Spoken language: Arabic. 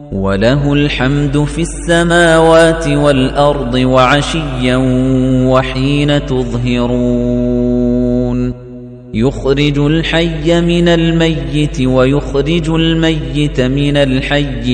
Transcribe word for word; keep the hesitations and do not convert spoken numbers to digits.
وَلَهُ الْحَمْدُ فِي السَّمَاوَاتِ وَالْأَرْضِ وَعَشِيًّا وَحِينَ تُظْهِرُونَ يُخْرِجُ الْحَيَّ مِنَ الْمَيِّتِ وَيُخْرِجُ الْمَيِّتَ مِنَ الْحَيِّ